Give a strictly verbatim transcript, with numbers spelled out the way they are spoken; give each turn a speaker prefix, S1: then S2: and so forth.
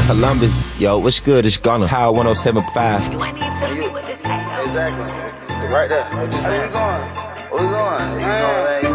S1: Columbus, yo, what's good? It's Gunna. Power one oh seven point five.
S2: Exactly. Right there. Where we going? Where we going? You going, man?